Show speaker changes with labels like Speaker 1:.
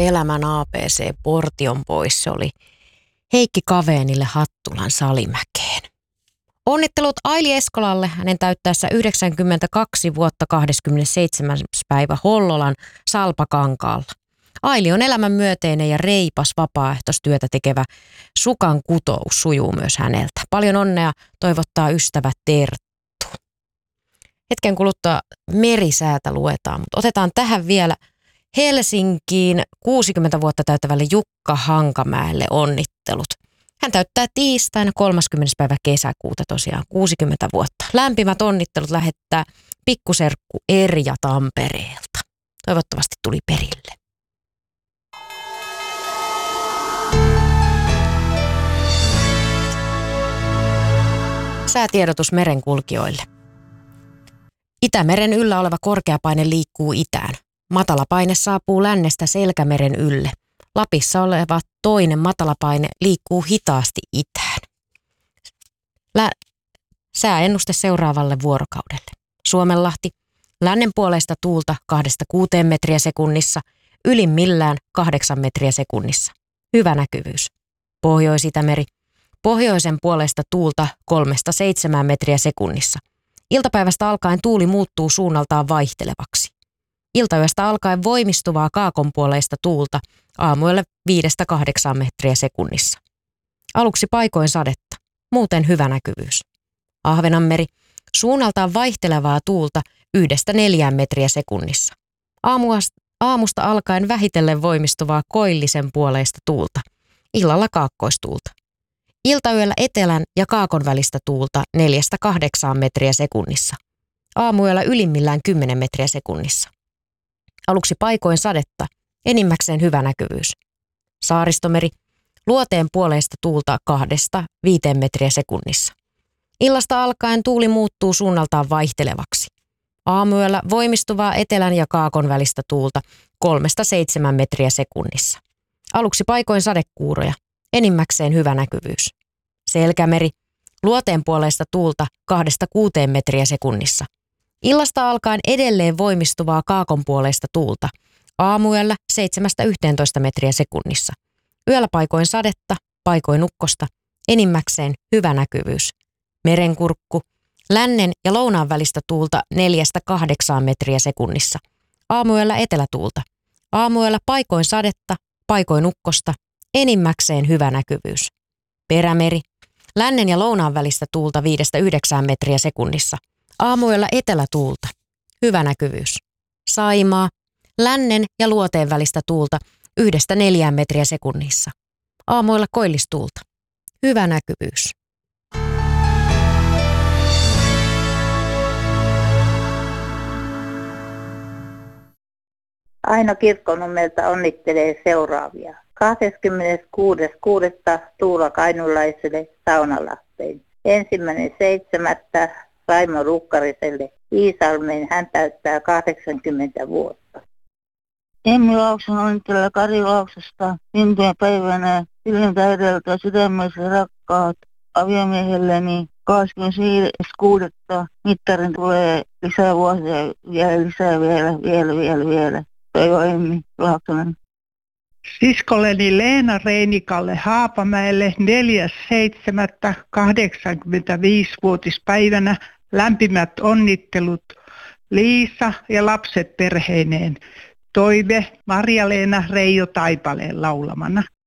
Speaker 1: Elämän ABC Portion pois. Se oli Heikki Kaveenille Hattulan Salimäkeen. Onnittelut Aili Eskolalle hänen täyttäessä 92 vuotta 27. päivä Hollolan Salpakankaalla. Aili on elämänmyöteinen ja reipas vapaaehtoistyötä tekevä sukan kutous sujuu myös häneltä. Paljon onnea toivottaa ystävä Terttu. Hetken kuluttua merisäätä luetaan, mutta otetaan tähän vielä Helsinkiin 60 vuotta täyttävälle Jukka Hankamäelle onnittelut. Hän täyttää tiistaina 30. päivä kesäkuuta tosiaan 60 vuotta. Lämpimät onnittelut lähettää pikkuserkku Erja Tampereelta. Toivottavasti tuli perille. Säätiedotus merenkulkijoille. Itämeren yllä oleva korkeapaine liikkuu itään. Matalapaine saapuu lännestä Selkämeren ylle. Lapissa oleva toinen matalapaine liikkuu hitaasti itään. Sääennuste seuraavalle vuorokaudelle. Suomenlahti, lännenpuoleista tuulta 2-6 metriä sekunnissa, ylimmillään 8 metriä sekunnissa. Hyvä näkyvyys. Pohjois-Itämeri, pohjoisen puolesta tuulta 3-7 metriä sekunnissa. Iltapäivästä alkaen tuuli muuttuu suunnaltaan vaihtelevaksi. Iltayöstä alkaen voimistuvaa kaakonpuoleista tuulta aamuilla 5-8 metriä sekunnissa. Aluksi paikoin sadetta, muuten hyvä näkyvyys. Ahvenanmeri, suunnaltaan vaihtelevaa tuulta 1-4 metriä sekunnissa. Aamusta alkaen vähitellen voimistuvaa koillisen puoleista tuulta, illalla kaakkoistuulta. Iltayöllä etelän ja kaakon välistä tuulta 4-8 metriä sekunnissa. Aamuyöllä ylimmillään 10 metriä sekunnissa. Aluksi paikoin sadetta, enimmäkseen hyvä näkyvyys. Saaristomeri, luoteen puoleista tuulta 2-5 metriä sekunnissa. Illasta alkaen tuuli muuttuu suunnaltaan vaihtelevaksi. Aamuyöllä voimistuvaa etelän ja kaakon välistä tuulta 3-7 metriä sekunnissa. Aluksi paikoin sadekuuroja, enimmäkseen hyvä näkyvyys. Selkämeri, luoteen puoleista tuulta 2-6 metriä sekunnissa. Illasta alkaen edelleen voimistuvaa kaakonpuoleista tuulta. Aamuyöllä 7-11 metriä sekunnissa. Yöllä paikoin sadetta, paikoin ukkosta. Enimmäkseen hyvä näkyvyys. Merenkurkku. Lännen ja lounaan välistä tuulta 4-8 metriä sekunnissa. Aamuyöllä etelätuulta. Aamuyöllä paikoin sadetta, paikoin ukkosta. Enimmäkseen hyvä näkyvyys. Perämeri. Lännen ja lounaan välistä tuulta 5-9 metriä sekunnissa. Aamuyöllä etelätuulta. Hyvä näkyvyys. Saimaa. Lännen ja luoteen välistä tuulta 1-4 metriä sekunnissa. Aamuilla koillistuulta. Hyvä näkyvyys.
Speaker 2: Aino Kirkkonummelta onnittelee seuraavia. 26.6. Tuula Kainulaiselle Saunalahteen. 1.7. Raimo Rukkariselle Iisalmeen, hän täyttää 80 vuotta.
Speaker 3: Emmi Laakson onnittelee Kari Laaksosta syntymäpäivänä ylintä edeltä sydämessä rakkaat aviomiehelleni 25.6. Mittarin tulee lisää vuosia vielä. Toivo Emmi Laaksonen.
Speaker 4: Siskolleni Leena Reinikalle Haapamäelle 4.7. 85-vuotispäivänä lämpimät onnittelut Liisa ja lapset perheineen. Toive Marja-Leena Reijo Taipaleen laulamana.